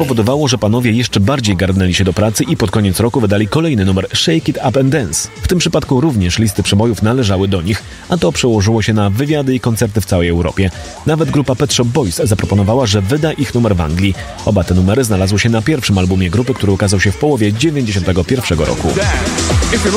spowodowało, że panowie jeszcze bardziej gardnęli się do pracy i pod koniec roku wydali kolejny numer Shake It Up and Dance. W tym przypadku również listy przebojów należały do nich, a to przełożyło się na wywiady i koncerty w całej Europie. Nawet grupa Pet Shop Boys zaproponowała, że wyda ich numer w Anglii. Oba te numery znalazły się na pierwszym albumie grupy, który ukazał się w połowie 1991 roku.